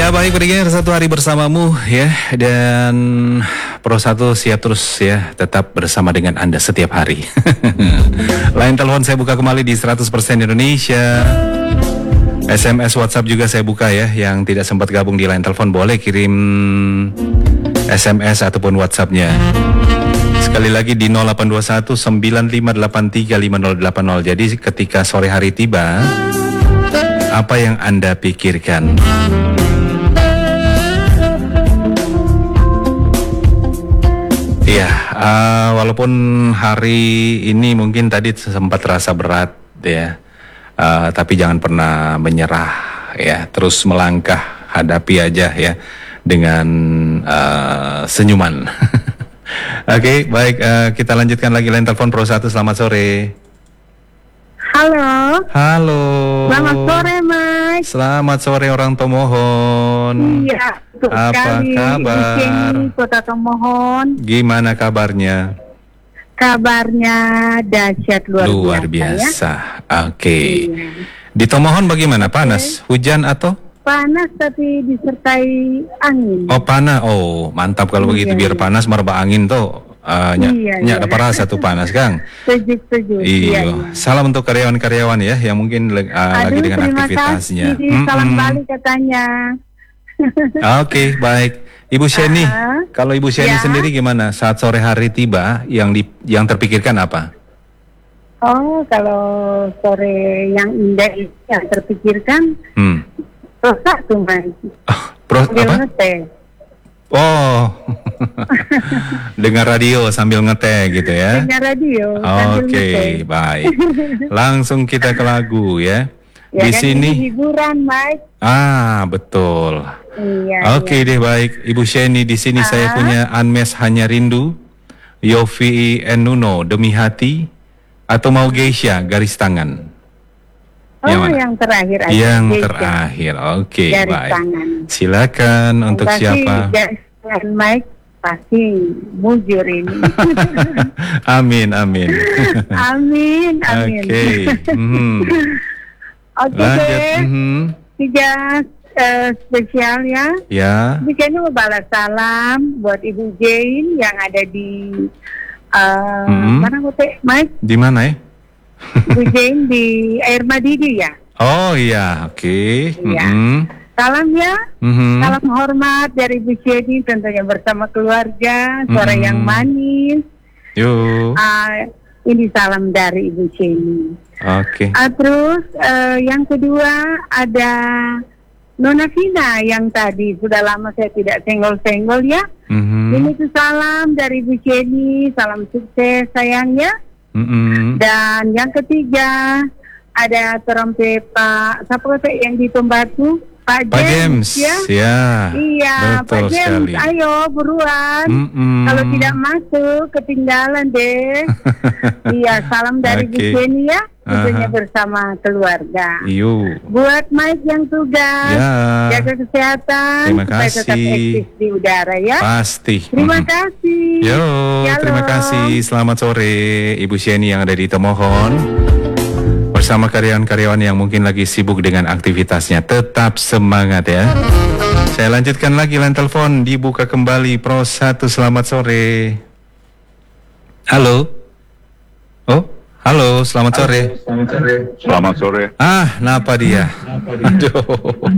Ya baik pendengar, satu hari bersamamu ya, dan Pro 1 siap terus ya tetap bersama dengan Anda setiap hari. Line telepon saya buka kembali di 100% Indonesia. SMS WhatsApp juga saya buka ya. Yang tidak sempat gabung di line telepon boleh kirim SMS ataupun WhatsApp-nya. Sekali lagi di 0821 9583 5080. Jadi ketika sore hari tiba, apa yang Anda pikirkan? Iya, walaupun hari ini mungkin tadi sempat terasa berat ya, tapi jangan pernah menyerah ya, terus melangkah, hadapi aja ya dengan senyuman. Oke, baik, kita lanjutkan lagi line telepon Pro 1, selamat sore. Halo. Halo. Selamat sore, Mike. Selamat sore orang Tomohon. Iya, betul apa sekali. kabar? Ibu Kota Tomohon. Gimana kabarnya? Kabarnya dahsyat luar biasa. Ya? Oke. Iya. Di Tomohon bagaimana? Panas? Hujan atau? Panas tapi disertai angin. Oh panas. Oh mantap kalau begitu, biar panas merebak angin tuh. Nyak ada perasa tuh panas, Kang. Sejuk. Iya. Salam untuk karyawan-karyawan ya yang mungkin lagi dengan aktivitasnya. Salam balik katanya. Oke, baik. Ibu Sheni, kalau Ibu Sheni sendiri gimana saat sore hari tiba, yang terpikirkan apa? Oh, kalau sore yang indah itu yang terpikirkan Prosa tuh, Mas. Apa? Oh, dengar radio sambil ngeteh gitu ya? Dengar radio. Oke, baik. Langsung kita ke lagu ya. Ya di kan, sini hiburan, Mike. Betul. Iya. Oke deh, baik. Ibu Sheni, di sini saya punya Anmes Hanya Rindu, Yofi Nuno Demi Hati, atau mau Geisha Garis Tangan. Yang terakhir aja. Yang terakhir. Oke, baik. Tangan. Silakan untuk siapa? Garis tangan, Mike. Pasti mujur ini. Amin. Amin. Oke. Oke deh. Tiga spesial ya. Ya. Di sini mau balas salam buat Ibu Jane yang ada di mana Mike? Di mana ya? Ibu Jane di Air Madidi ya. Oh iya, oke. Iya. Salam ya. Salam hormat dari Ibu Jane, tentunya bersama keluarga, suara yang manis. Yuk. Ini salam dari Ibu Jane. Oke. Terus yang kedua ada Nona Vina yang tadi sudah lama saya tidak senggol-senggol ya. Ini tuh salam dari Bu Jenny, salam sukses sayangnya. Dan yang ketiga ada trompet Pak, siapa yang di Tombatu? Pak James ya. Iya, betul Pak James, sekali. ayo buruan. Kalau tidak masuk ketinggalan deh. Iya, salam dari Bu Jenny ya. Tentunya bersama keluarga. Buat Mike yang tugas, jaga kesehatan, supaya tetap eksis di udara ya. Pasti. Terima kasih. Terima kasih. Selamat sore Ibu Sheni yang ada di Tomohon. Bersama karyawan-karyawan yang mungkin lagi sibuk dengan aktivitasnya. Tetap semangat ya. Saya lanjutkan lagi line telepon, dibuka kembali Pro 1, selamat sore. Halo. Halo, selamat sore. Selamat sore. Napa dia? Aduh.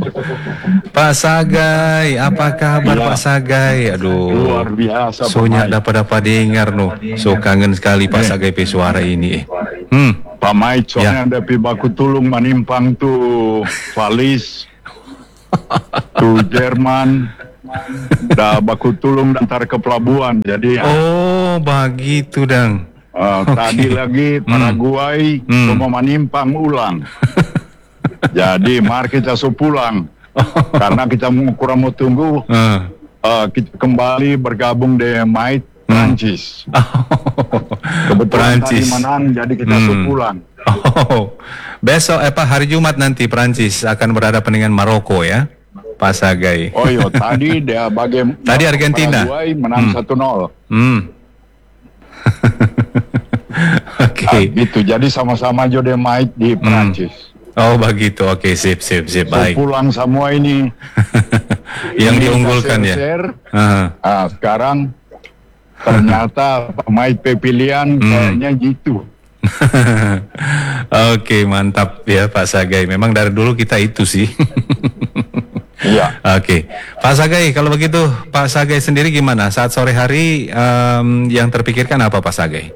Pak Sagai, apa kabar Pak Sagai? Aduh. Luar biasa. Sonya dapat dengar no. So kangen sekali Pak Sagai pe suara ini. Pak Mai, soalnya ada pi baku tulung manimpang tuh Valis, tuh Jerman, dah baku tulung antar ke pelabuhan. Jadi. Oh, begitu dang. Tadi lagi Paraguay mau manimpang ulang. Jadi mari kita pulang. Karena kita kurang mau tunggu. Kita kembali bergabung di Might Prancis. Kebetulan tadi menang, jadi kita pulang. Besok hari Jumat nanti Prancis akan berhadapan dengan Maroko ya, Pak Sagai. Oh iya, tadi dia tadi Argentina Paraguay menang 1-0. Oke. Gitu. Jadi sama-sama Jode Mike di Prancis. Oh begitu. Oke, sip. Baik. Pulang semua ini. Yang diunggulkan ya. Sekarang ternyata pemain pilihan kayaknya gitu. Oke, mantap ya Pak Sagai. Memang dari dulu kita itu sih. Iya. Oke, Pak Sagai, kalau begitu Pak Sagai sendiri gimana? Saat sore hari yang terpikirkan apa Pak Sagai?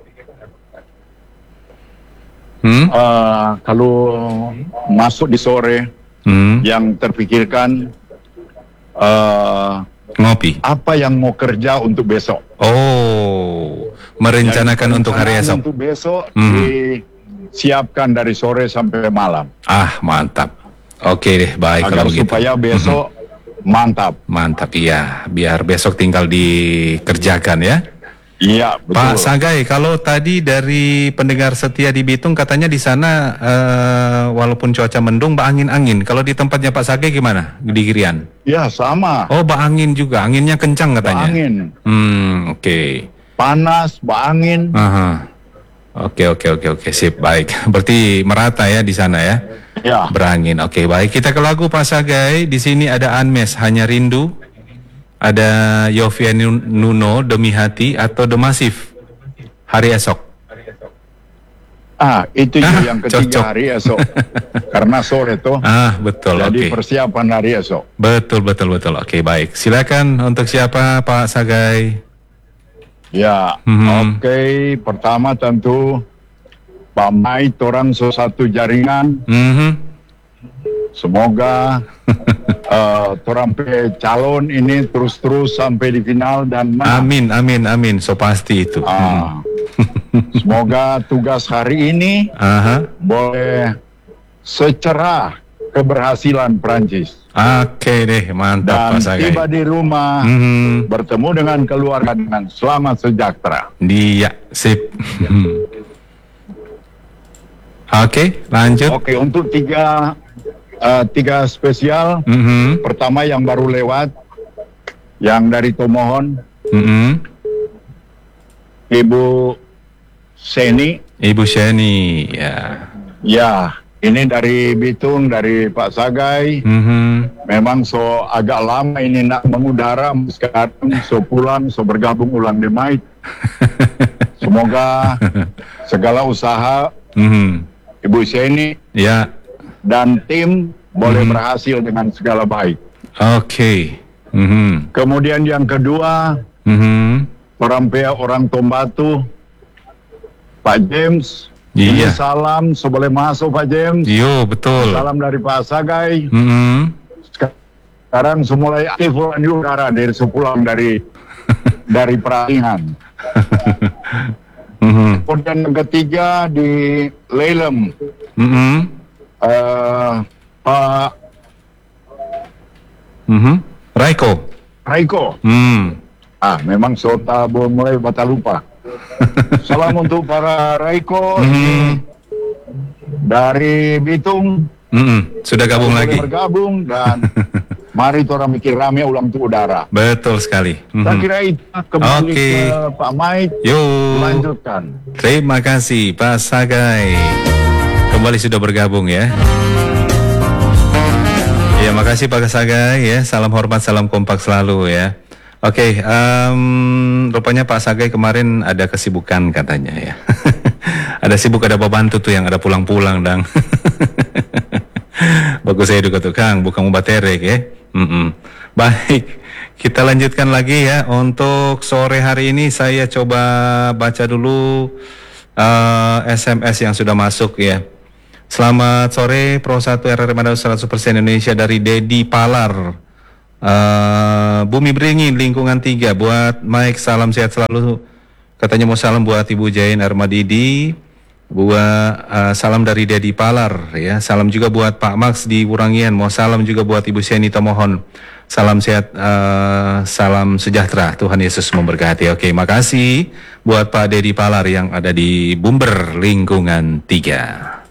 Kalau masuk di sore, yang terpikirkan ngopi. Apa yang mau kerja untuk besok? Oh, merencanakan untuk hari esok. Untuk besok disiapkan dari sore sampai malam. Ah, mantap. Oke deh, baik agar kalau begitu. Supaya besok mantap. Mantap, iya. Biar besok tinggal dikerjakan ya. Iya, betul. Pak Sagai, kalau tadi dari pendengar setia di Bitung katanya di sana walaupun cuaca mendung, angin-angin. Kalau di tempatnya Pak Sagai gimana di Girian? Ya sama. Oh, angin juga. Anginnya kencang katanya. Angin. Oke. Panas, angin. Oke, sip, baik. Berarti merata ya di sana ya. Ya. Berangin. Oke, baik. Kita ke lagu Pak Sagai. Di sini ada Anmes, Hanya Rindu. Ada Yovie Nuno, Demi Hati, atau The Massive, Hari Esok. Itu yang ketiga, cocok. hari esok. Karena sore tuh. Betul. Jadi persiapan hari esok. Betul. Oke, baik. Silakan untuk siapa Pak Sagai? Ya, oke. Pertama tentu Pak Mait, orang satu jaringan. Semoga orang calon ini terus sampai di final dan amin. So pasti itu. Semoga tugas hari ini boleh secerah keberhasilan Prancis. Oke deh, mantap dan Pak Sagai. Tiba di rumah bertemu dengan keluarga dengan selamat sejahtera. Iya, sip. Oke, lanjut. Oke, untuk tiga spesial. Pertama yang baru lewat, yang dari Tomohon, Ibu Seni. Ibu Seni, ya. Ya, ini dari Bitung, dari Pak Sagai. Memang agak lama ini nak mengudara, sekarang pulang, bergabung ulang di Mait. Semoga segala usaha Ibu Seni. Ya. Dan tim boleh berhasil dengan segala baik. Oke. Kemudian yang kedua, orang Tombatu, Pak James. Ini salam, boleh masuk Pak James. Yo, betul. Salam dari Pak Sagai. Sekarang mulai aktif di udara dari sepulang dari peralihan. Kemudian yang ketiga di Lelem. Pak Raiko. Memang Sota mulai batal lupa. Salam untuk para Raiko dari Bitung. Sudah gabung lagi. Bergabung dan mari kita mikir rame ulang tuh udara. Betul sekali. Saya kira itu kembali ke Pak Mait. Lanjutkan. Terima kasih Pak Sagai. Kembali sudah bergabung ya. Ya, makasih Pak Sagai ya. Salam hormat, salam kompak selalu ya. Oke, rupanya Pak Sagai kemarin ada kesibukan katanya ya. Ada sibuk, ada bantu tuh yang ada pulang-pulang dang. Bagus saya juga tuh Kang, bukan mau baterek ya. Baik, kita lanjutkan lagi ya. Untuk sore hari ini saya coba baca dulu SMS yang sudah masuk ya. Selamat sore Pro 1 RRI Manado 100% Indonesia dari Dedi Palar. Bumi Beringin lingkungan 3 buat Mike, salam sehat selalu. Katanya mau salam buat Ibu Jain Armadidi. Buat salam dari Dedi Palar ya. Salam juga buat Pak Max di Wurangian. Mau salam juga buat Ibu Seni Tomohon. Salam sehat, salam sejahtera. Tuhan Yesus memberkati. Oke, makasih buat Pak Dedi Palar yang ada di Bumber lingkungan 3.